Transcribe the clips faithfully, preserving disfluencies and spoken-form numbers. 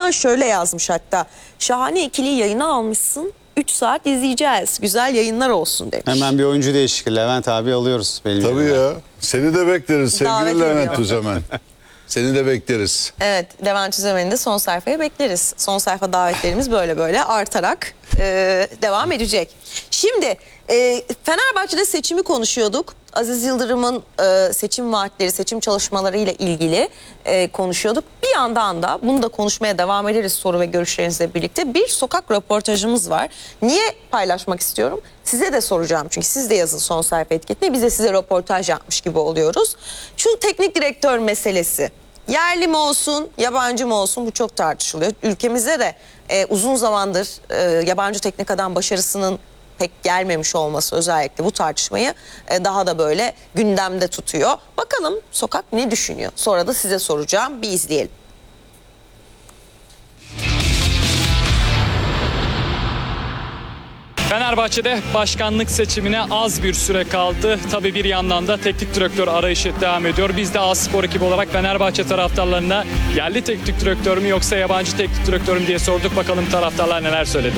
Hakan şöyle yazmış hatta. Şahane ikiliyi yayına almışsın. üç saat izleyeceğiz. Güzel yayınlar olsun demiş. Hemen bir oyuncu değişikliği. Levent abi alıyoruz. Benim Tabii yerime. ya. Seni de bekleriz Davet sevgili Levent ediyor. Tüzemen. Seni de bekleriz. Evet, Levent Tüzemen'i de son sayfaya bekleriz. Son sayfa davetlerimiz böyle böyle artarak e, devam edecek. Şimdi e, Fenerbahçe'de seçimi konuşuyorduk. Aziz Yıldırım'ın e, seçim vaatleri, seçim çalışmaları ile ilgili e, konuşuyorduk. Bir yandan da bunu da konuşmaya devam ederiz soru ve görüşlerinizle birlikte. Bir sokak röportajımız var. Niye paylaşmak istiyorum? Size de soracağım çünkü siz de yazın son sayfa etiketine. Biz de size röportaj yapmış gibi oluyoruz. Şu teknik direktör meselesi. Yerli mi olsun, yabancı mı olsun bu çok tartışılıyor. Ülkemizde de e, uzun zamandır e, yabancı teknik adam başarısının pek gelmemiş olması özellikle bu tartışmayı e, daha da böyle gündemde tutuyor. Bakalım sokak ne düşünüyor? Sonra da size soracağım. Bir izleyelim. Fenerbahçe'de başkanlık seçimine az bir süre kaldı. Tabii bir yandan da teknik direktör arayışı devam ediyor. Biz de A-Spor ekibi olarak Fenerbahçe taraftarlarına yerli teknik direktör mü yoksa yabancı teknik direktör mü diye sorduk. Bakalım taraftarlar neler söyledi.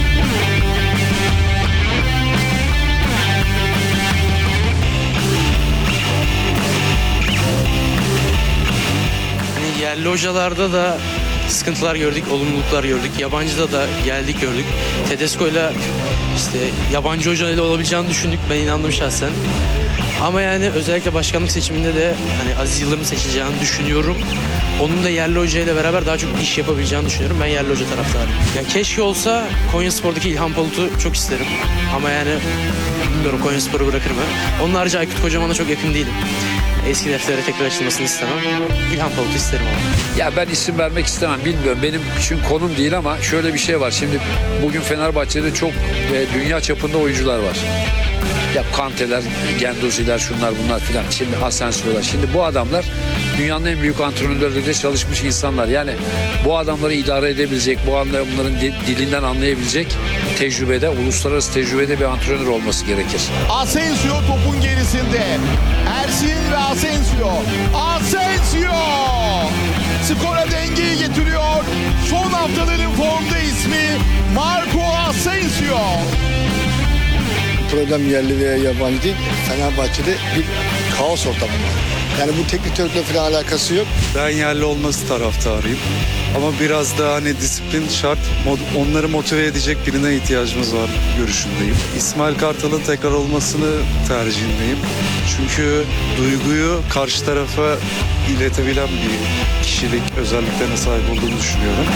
Hani yerli hocalarda da sıkıntılar gördük, olumluluklar gördük. Yabancıda da geldik gördük. Tedesco'yla işte yabancı hocayla olabileceğini düşündük. Ben inandım şahsen. Ama yani özellikle başkanlık seçiminde de hani Aziz Yıldırım'ın seçileceğini düşünüyorum. Onun da yerli hocayla beraber daha çok iş yapabileceğini düşünüyorum. Ben yerli hoca taraftarıyım. Ya keşke olsa Konyaspor'daki İlhan Palut'u çok isterim. Ama yani bilmiyorum Konyaspor'u bırakır mı? Onun harici Aykut Kocaman'a çok yakın değilim. Eski deftere tekrar açılmasını istemem. İlhan Palut'u isterim ama. Ya ben isim vermek istemem, bilmiyorum. Benim için konum değil ama şöyle bir şey var. Şimdi bugün Fenerbahçe'de çok e, dünya çapında oyuncular var. Ya Kante'ler, Genduzi'ler, şunlar bunlar filan. Şimdi Asensio'lar. Şimdi bu adamlar dünyanın en büyük antrenörleriyle çalışmış insanlar. Yani bu adamları idare edebilecek, bu adamların dilinden anlayabilecek tecrübede, uluslararası tecrübede bir antrenör olması gerekir. Asensio topun gerisinde. Ersin ve Asensio. Asensio! Skora dengeyi getiriyor. Son haftaların formda ismi Marco Asensio. Problem yerli veya yabancı değil. Fenerbahçe'de bir kaos ortamı var. Yani bu teknik direktörle falan alakası yok. Ben yerli olması taraftarıyım. Ama biraz da hani disiplin şart. Onları motive edecek birine ihtiyacımız var görüşündeyim. İsmail Kartal'ın tekrar olmasını tercihindeyim. Çünkü duyguyu karşı tarafa iletebilen bir kişilik özelliklerine sahip olduğunu düşünüyorum.